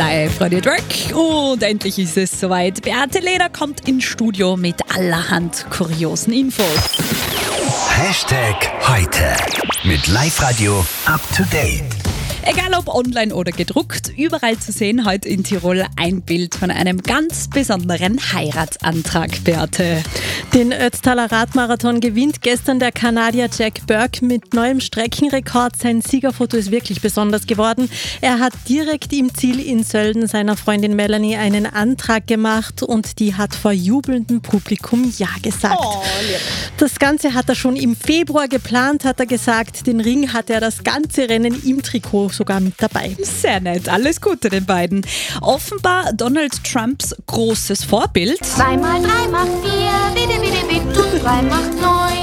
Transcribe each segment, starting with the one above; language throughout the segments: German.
Live-Radio Track. Und endlich ist es soweit. Beate Leder kommt ins Studio mit allerhand kuriosen Infos. #heute mit Live-Radio up to date. Egal ob online oder gedruckt, überall zu sehen heute in Tirol ein Bild von einem ganz besonderen Heiratsantrag, Beate. Den Ötztaler Radmarathon gewinnt gestern der Kanadier Jack Burke mit neuem Streckenrekord. Sein Siegerfoto ist wirklich besonders geworden. Er hat direkt im Ziel in Sölden seiner Freundin Melanie einen Antrag gemacht und die hat vor jubelndem Publikum Ja gesagt. Oh, das Ganze hat er schon im Februar geplant, hat er gesagt. Den Ring hat er das ganze Rennen im Trikot sogar mit dabei. sehr nett. Alles Gute den beiden. Offenbar Donald Trumps großes Vorbild. 2 mal 3 macht 4, bitte, bitte, bitte, und 3 macht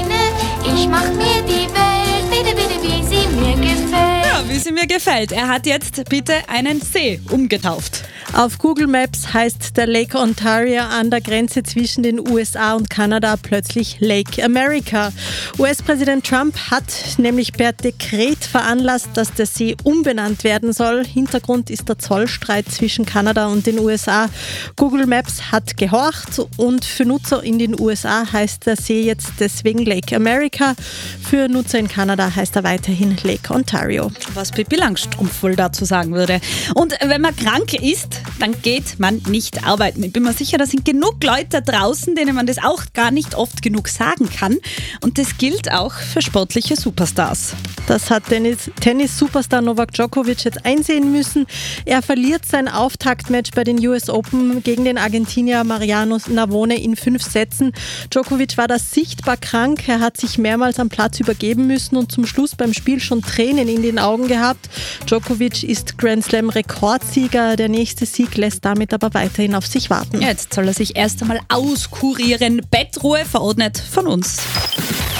9. Ich mach mir die Welt, bitte, bitte, wie sie mir gefällt. Ja, wie sie mir gefällt. Er hat jetzt bitte einen See umgetauft. Auf Google Maps heißt der Lake Ontario an der Grenze zwischen den USA und Kanada plötzlich Lake America. US-Präsident Trump hat nämlich per Dekret veranlasst, dass der See umbenannt werden soll. Hintergrund ist der Zollstreit zwischen Kanada und den USA. Google Maps hat gehorcht und für Nutzer in den USA heißt der See jetzt deswegen Lake America. Für Nutzer in Kanada heißt er weiterhin Lake Ontario. Was Pippi Langstrumpf wohl dazu sagen würde. Und wenn man krank ist, dann geht man nicht arbeiten. Ich bin mir sicher, da sind genug Leute da draußen, denen man das auch gar nicht oft genug sagen kann. Und das gilt auch für sportliche Superstars. Das hat Tennis-Superstar Novak Djokovic jetzt einsehen müssen. Er verliert sein Auftaktmatch bei den US Open gegen den Argentinier Mariano Navone in 5 Sätzen. Djokovic war da sichtbar krank. Er hat sich mehrmals am Platz übergeben müssen und zum Schluss beim Spiel schon Tränen in den Augen gehabt. Djokovic ist Grand Slam Rekordsieger. Der nächste Sieg lässt damit aber weiterhin auf sich warten. Jetzt soll er sich erst einmal auskurieren. Bettruhe verordnet von uns.